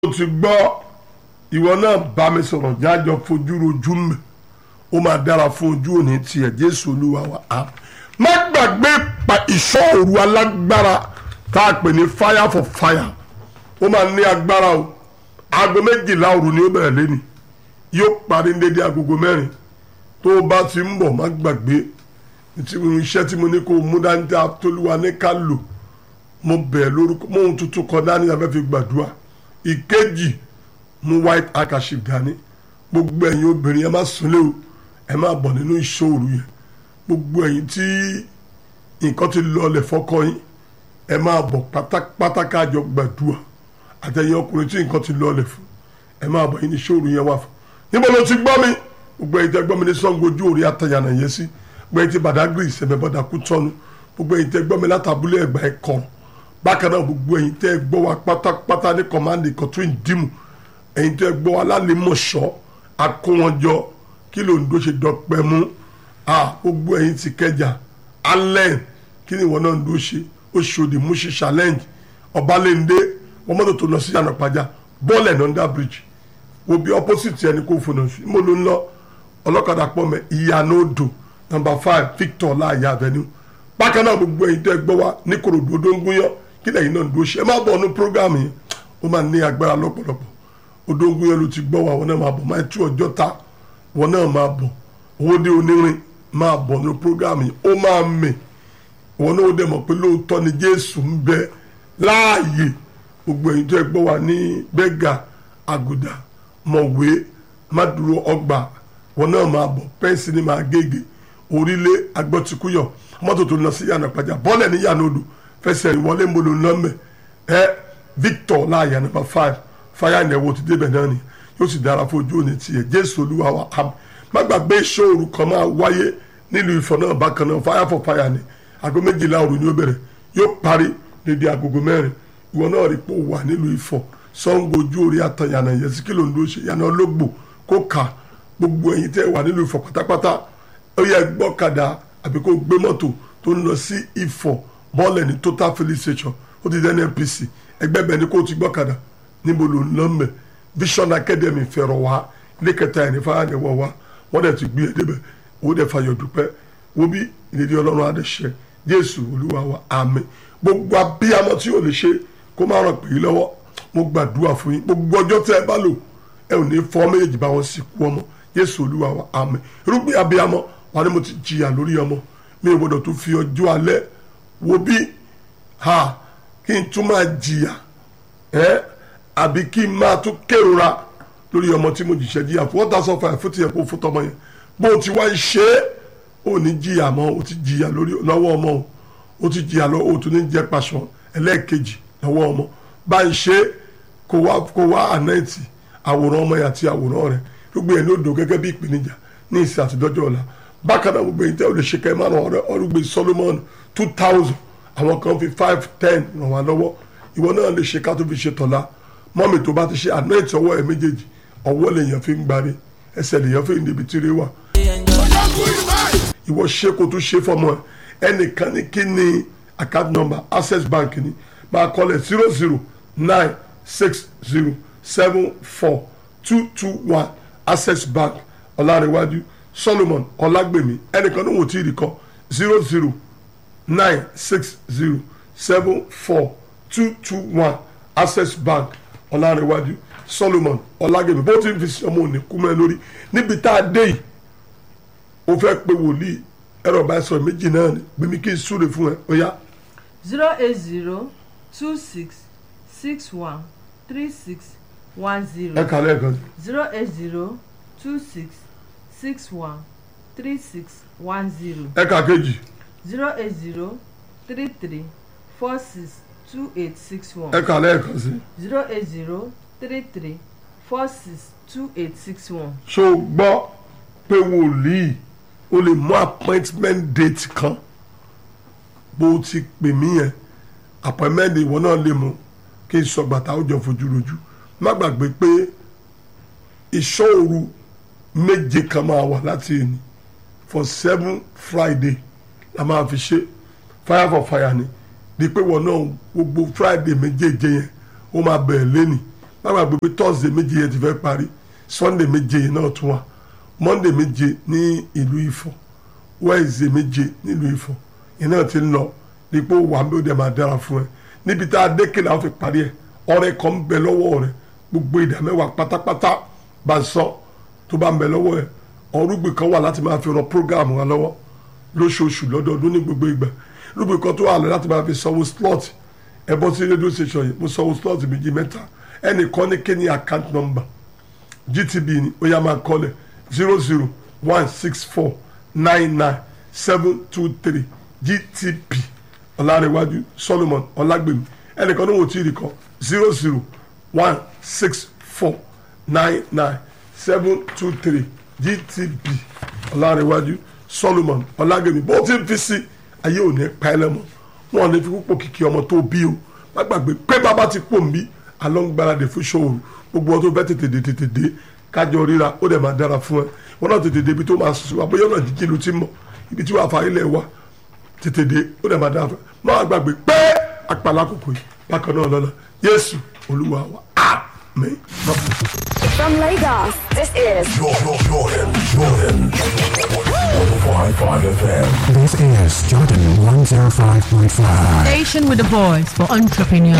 ó ti gbọ́ ìwọ náà bá mi sọ̀rọ̀ jájọ fojú rojú mẹ́ ó máa dára fún ojú òní tiẹ̀ Jésù Olúwa wa á. Má gbàgbé ìṣọ́ òru alágbára tá a pè ní fire for fire ó máa ní agbára o. Aago 12 òru ni ó bẹ̀rẹ̀ lẹ́ni yóò parí dédé agogo 4 tó o bá ti ń bọ̀ má gbàgbé iṣẹ́ tí mo ní kó o mú dání tí Olúwa ní ká lò mo bẹ̀ lórúkọ mo ohun tuntun kan dání abẹ́ fi gbàdúrà. Ìkejì mú white handkerchief dání gbogbo ẹ̀yin obìnrin ẹ má súnlé o ẹ má bọ̀ nínú ìṣòro yẹn gbogbo ẹ̀yin tí nǹkan ti lọlẹ̀ fọ́kọ yín ẹ má bọ̀ pátápátá kájọ gbàdúrà àtẹ̀yin ọkùnrin tí nǹkan ti lọlẹ̀ fún ẹ má bọ̀ yín ní ìṣòro yẹn wà fún. Níbo ló ti gbọ́ mi gbogbo ẹ̀yin tẹ́ gbọ́ mi ní Ṣàngó ojú òrí àtàyànà yẹn sí gbogbo ẹ̀yin tí Badagry ìsẹ̀mẹ̀bọ̀dà kú tọ́nu gbogbo ẹ̀yin tẹ́ gbọ́ mi látàbúlé Ẹ̀gbá ẹ̀kọ́ bákan náà gbogbo ẹ̀yin tẹ́ gbọ́ wa pátápátá ní kọ́mándì Ìkọ̀tún Ìdìmú ẹ̀yin tẹ́ gbọ́ wa lálẹ́mọ̀ṣọ́ akówọ́njọ kí ló ń dó ṣe dọ́pẹ́ mú gbogbo ẹ̀yin ti Kẹjà alẹ́ kí ni ìwọ náà ń dó ṣe Oṣòdì Múṣì challenge Ọbalẹ́ndé wọ́n mọ́tò tó lọ sí Ànàpájà bọ́ọ̀lù ẹ̀ under bridge wo bí opposite ẹni kò fònà sí mo ló ń lọ ọlọ́kadà pọ̀ mẹ́ Ìyànà Odò number 5 Victor Láàyè Avenue bákan náà gbogbo ẹ̀yin tẹ́ gbọ́ wa ní Kòròdú Odóngúnyán kí lẹ́yìn náà ń dó ṣe ẹ má bọ̀ ọ́nú program yẹn ó máa ní agbára lọ́pọ̀lọpọ̀ Odóngúnyán ló ti gbọ́ wa wọn náà máa bọ̀ máa tú Ọjọ́ta wọn náà máa bọ̀ Owódé Onírin máa bọ̀ ní program yẹn ó máa mẹ̀ wọn náà ó dẹ̀ mọ̀ pé lóòótọ́ ni Jésù ń bẹ láàyè gbogbo ẹ̀yin tẹ́ gbọ́ wa ní Bẹ́gà Àgùdà Mọ̀wé Mádúró Ọgbà wọn náà máa bọ̀ pẹ́ǹsì ní máa gègé Orílẹ̀ Agbọ́tikúyọ̀ mọ́tò tó lọ sí Ànàpájà bọ́ọ̀lẹ̀ ní Ìyànà Odò fẹsẹ̀ ìwọlé mbolo nọ́mbẹ̀ Victor Láàyè number 5 fire ìnẹ̀wò ti débẹ̀ náà ni yóò sì dára fún ojú òní tiẹ̀ Jésù Olúwa wa am. Má gbàgbé ìṣòro kan máa wáyé nílùú Ifọ̀ náà bákan náà fire for fire ni aago 12 òru ni ó bẹ̀rẹ̀ yóò parí dédé agogo 4 ìwọ náà rí pé ó wà nílùú Ifọ̀ Ṣàngó ojú òrí àtàyànà yẹn sí kìlọ̀ ńdó ṣe yànnà Ológbò kó kà gbogbo ẹ̀yin tẹ́ wà nílùú Ifọ̀ pátápátá ó yẹ gbọ́kadà àbí kó gbé mọ́tò tó ń lọ sí Ifọ̀ bọ́ọ̀lù ní Total Filling Station ó ti dẹ́ NNPC ẹgbẹ́ bẹ́ẹ̀ ni kó o ti gbọ́kadà níbo ló ń lọ mẹ́ Vision Academy fẹ̀rọ̀ wá ilé kẹta ẹ̀ ní fáyà wọ̀ wá wọ́n dẹ̀ ti gbé ẹ débẹ̀ owó dẹ̀ fàyọ̀ dúpẹ́ wo bí ìlérí Ọlọ́run adẹ́sẹ̀ Jésù Olúwa wa àmín. Gbogbo abíyamọ tí ò lè ṣe kó má ràn pè é lọ́wọ́ mo gbàdúrà fún yín gbogbo ọjọ́ tẹ́ ẹ bá lò ẹ ò ní fọ́ méjèèjì bá wọn sì kú ọmọ Jésù Olúwa wa àmín. Irúgbìn abíyamọ wà ní mo ti jìyà lórí ọmọ mi ò gbọdọ̀ tún fi ọjọ́ alẹ́ wo bí kí n tún máa jìyà àbí kí n máa tún kérora lórí ọmọ tí mo jìṣẹ́ jìyà fún ọ́tà sọ́fà fún tiẹ̀ kó fún tọmọ yẹn bó o ti wá ń ṣe é ò ní jìyà mọ́ o ti jìyà lọ́wọ́ ọmọ o ti jìyà lọ́wọ́ o tún ní jẹ́ paṣọ ẹlẹ́ẹ̀kejì lọ́wọ́ ọmọ bá ń ṣe kó wá ànáìtì àwòrán ọmọ yẹn àti àwòrán rẹ̀ gbogbo ẹ̀ ní odò gẹ́gẹ́ bí ìpèníjà ní ìsìn àtidọ́jọ́ ọ̀la bákan náà gbogbo ìtẹ́ ò lè ṣe kẹ́ máa ràn ọ̀rùgbé Solomon 2000 àwọn kan fi 5-10 ràn wá lọ́wọ́ ìwọ náà lè ṣe ká tó fi ṣe tọ̀la mọ́mì tó bá ti ṣe ànáìtì ọwọ́ ẹ̀ méjèèjì ọwọ́ lèèyàn fi ń gbáre ẹsẹ̀ lèèyàn fi ń débi tí rí wà. ìwọ ṣe kó tó ṣe fọmọ ẹ ẹnìkan ní kí ni account number Access Bank ni máa kọ́lẹ̀ 00960742221 Access Bank Ọlárẹ̀wájú Solomon Ọlágbèmí ẹnìkan ní wò tí ì rí kọ 00960742221 Access Bank Ọlárẹ̀wájú Solomon Ọlágbèmí bó ti ń fi ọmọ òní kú mẹ́ lórí níbi tá a dé yìí ó fẹ́ pe wòlíì ẹ̀rọ bá sọ méjì náà ni gbèmí kí n súre fún ẹ ó yá. 08026613610. ẹ kà lẹ́ẹ̀kan. 08026613610. ẹ kà kejì. 08033462861. ẹ kà lẹ́ẹ̀kan sí. 08033462861. so gbọ́ pé wòlíì o lè mú appointment date kan bó o ti pè mí yẹn appointment ìwọ náà lè mú kí n sọ gbàtà ó jọ fojú rojú má gbàgbé pé ìṣọ́òru méje kan máa wà láti ẹni for 7 Friday la máa fi ṣe fire for fire ni di pé wọn náà gbogbo Friday méjèèjì yẹn ó máa bẹ̀rẹ̀ lẹ́nì báwa gbogbo Thursday méje yẹn ti fẹ́ parí Sunday méje yẹn náà tún wà Monday méje ní ìlú Ifọ̀ Wednesday méje nílùú Ifọ̀ yẹn náà ti ń lọ dípò wà mí ó dẹ̀ máa dára fún ẹ níbi tá a dé kéde àwọn fi parí ẹ ọrẹ kan ń bẹ lọ́wọ́ rẹ gbogbo ìdámẹ́wàá pátápátá bá ń sọ tó bá ń bẹ lọ́wọ́ ẹ ọrúgbìn kan wà láti máa fi ran program wa lọ́wọ́ lóṣooṣù lọ́dọọdún ní gbogbo ìgbà rúgbìn kan tó wà lọ láti máa fi sanwó slot ẹ bọ́ sí rédíò station yìí mo sanwó slot méjì mẹ́ta ẹnìkan ní kí ni account number GTB ni ó yá máa kọ́lẹ̀ 00164997723 GTB ọ̀làrẹ̀wájú Solomon ọ̀làgbèmí ẹnìkan ní wò tí ì rí kan 00164997723 GTB ọ̀làrẹ̀wájú Solomon ọ̀làgbèmí bó ti ń fi sí ayé òní pa ẹ lẹ́mọ̀ wọn lè fi púpọ̀ kìkì ọmọ tó bí o má gbàgbé pé bàbá ti pò ń bí alọ́ngbáradì fún ṣòro gbogbo ọtún fẹ́ tètè dé kájọ ríra ó dẹ̀ máa dára fún ẹ wọn náà tètè dé ibi tó máa sùn àbóyá náà jíjí lu ti mọ̀ ibi tí wàá fa ilẹ̀ wa tètè dé ó dẹ̀ máa dára fún ẹ má gbàgbé pé apàlà kòkò yìí bákan náà lọ́la Jésù Olúwa wa àmín. From Lagos, this is Jordan 105.5 FM. This is Jordan 105.5. Station with the voice for entrepreneurs.